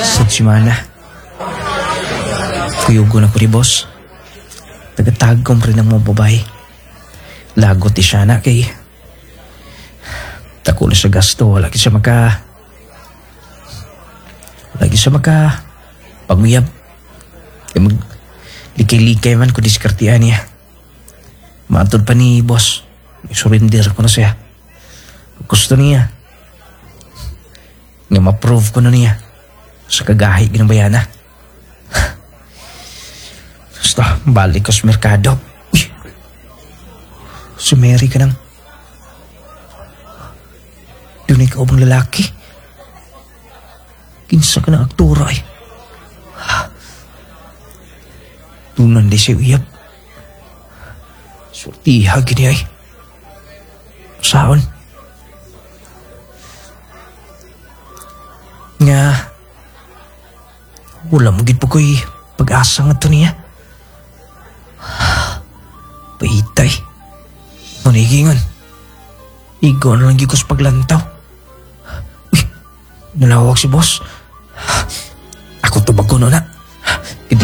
Sad si Mana. Kuyugo na ko ni boss. Tagatagom rin ang mga babae. Lagot di siya na kay tako na sa gasto. Lagi siya paguyab. Kaya likay-likay man ko diskartian niya. Maatod pa ni boss. Surrender ko na siya. Gusto niya. Nga ma-prove ko na niya sa kagahi ginabayana. Basta balik ko sa merkado. Uy! Si Mary ka nang doon ikaw bang lalaki? Kinsa ka ng aktura eh. Tunan di siya uyab. Sortiha gini ay. Saan? Nga wala mo gid po ko'y pag-asa nga to niya. Paitay. Manigingan. Igo na lang gid ko sa paglantaw. Uy, nalawag si boss. Ako to bago na.